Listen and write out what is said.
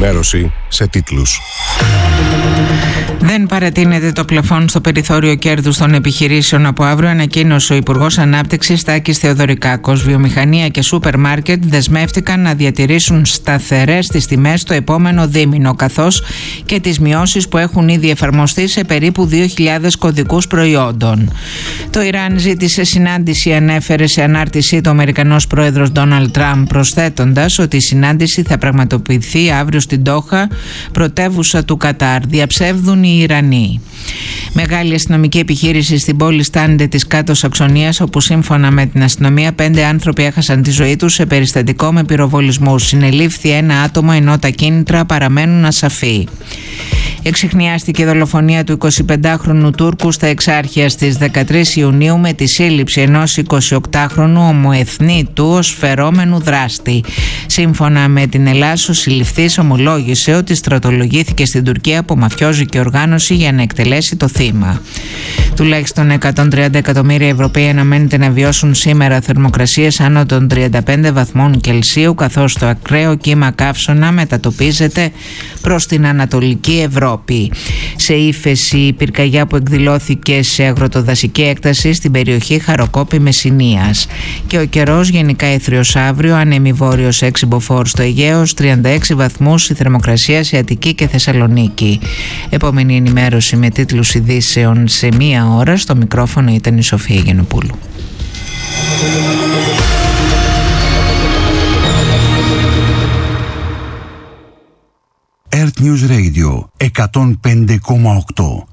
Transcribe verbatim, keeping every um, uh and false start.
ενημέρωση σε τίτλους. Δεν παρατείνεται το πλαφόν στο περιθώριο κέρδους των επιχειρήσεων από αύριο, ανακοίνωσε ο Υπουργός Ανάπτυξης Τάκης Θεοδωρικάκος. Βιομηχανία και σούπερ μάρκετ δεσμεύτηκαν να διατηρήσουν σταθερές τις τιμές το επόμενο δίμηνο, καθώς και τις μειώσεις που έχουν ήδη εφαρμοστεί σε περίπου δύο χιλιάδες κωδικούς προϊόντων. Το Ιράν ζήτησε συνάντηση, ανέφερε σε ανάρτησή του ο Αμερικανός πρόεδρος Ντόναλντ Τραμπ, προσθέτοντας ότι η συνάντηση θα πραγματοποιηθεί αύριο στην Ντόχα, πρωτεύουσα του Κατάρ. Διαψεύδουν οι Ιρανοί. Μεγάλη αστυνομική επιχείρηση στην πόλη Στάντε της Κάτω Σαξονίας, όπου σύμφωνα με την αστυνομία πέντε άνθρωποι έχασαν τη ζωή τους σε περιστατικό με πυροβολισμούς. Συνελήφθη ένα άτομο, ενώ τα κίνητρα παραμένουν ασαφή. Εξιχνιάστηκε η δολοφονία του εικοσιπεντάχρονου Τούρκου στα Εξάρχεια στις δεκατρείς Ιουνίου με τη σύλληψη ενός εικοσιοκτάχρονου ομοεθνίτου ως φερόμενου δράστη. Σύμφωνα με την Ελλάς, ο συλληφθής ομολόγησε ότι στρατολογήθηκε στην Τουρκία από μαφιόζικη οργάνωση για να εκτελέσει το θύμα. Τουλάχιστον εκατόν τριάντα εκατομμύρια Ευρωπαίοι αναμένεται να βιώσουν σήμερα θερμοκρασίες άνω των τριάντα πέντε βαθμών Κελσίου, καθώς το ακραίο κύμα καύσωνα μετατοπίζεται προς την Ανατολική Ευρώπη. Σε ύφεση η πυρκαγιά που εκδηλώθηκε σε αγροτοδασική έκταση στην περιοχή Χαροκόπη Μεσσηνίας. Και ο καιρός γενικά έθριος αύριο, ανέμει βόρειος έξι μποφόρ στο Αιγαίο, τριάντα έξι βαθμούς η θερμοκρασία σε Αττική και Θεσσαλονίκη. Επόμενη ενημέρωση με τίτλους ειδήσεων σε μία ώρα. Στο μικρόφωνο ήταν η Σοφία Γενοπούλου. Earth News Radio εκατόν πέντε κόμμα οκτώ.